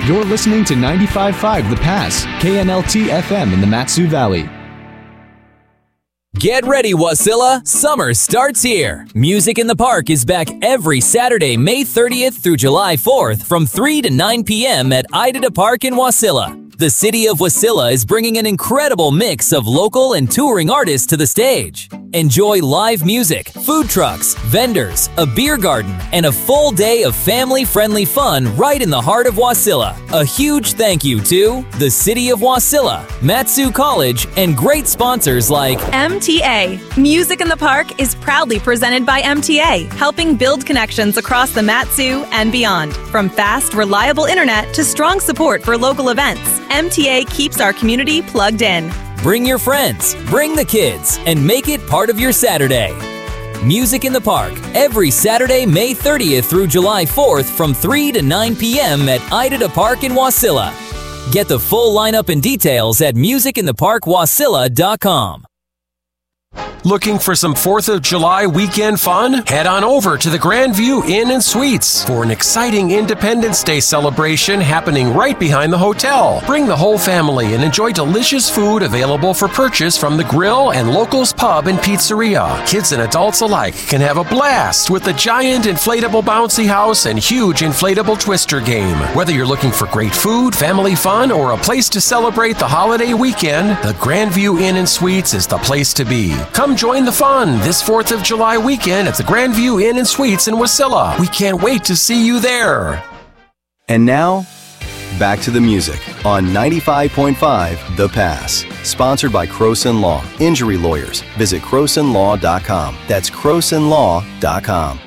You're listening to 95.5 The Pass, KNLT FM in the Mat-Su Valley. Get ready, Wasilla! Summer starts here. Music in the Park is back every Saturday, May 30th through July 4th from 3 to 9 p.m. at Idita Park in Wasilla. The city of Wasilla is bringing an incredible mix of local and touring artists to the stage. Enjoy live music, food trucks, vendors, a beer garden, and a full day of family-friendly fun right in the heart of Wasilla. A huge thank you to the City of Wasilla, Mat-Su College, and great sponsors like MTA. Music in the Park is proudly presented by MTA, helping build connections across the Mat-Su and beyond. From fast, reliable internet to strong support for local events, MTA keeps our community plugged in. Bring your friends, bring the kids, and make it part of your Saturday. Music in the Park, every Saturday, May 30th through July 4th from 3 to 9 p.m. at Idita Park in Wasilla. Get the full lineup and details at musicintheparkwasilla.com. Looking for some 4th of July weekend fun? Head on over to the Grandview Inn and Suites for an exciting Independence Day celebration happening right behind the hotel. Bring the whole family and enjoy delicious food available for purchase from the grill and Locals Pub and Pizzeria. Kids and adults alike can have a blast with the giant inflatable bouncy house and huge inflatable twister game. Whether you're looking for great food, family fun, or a place to celebrate the holiday weekend, the Grandview Inn and Suites is the place to be. Come join the fun this 4th of July weekend at the Grandview Inn and Suites in Wasilla. We can't wait to see you there. And now, back to the music on 95.5 The Pass. Sponsored by Croson Law. Injury lawyers. Visit CrosonLaw.com. That's CrosonLaw.com.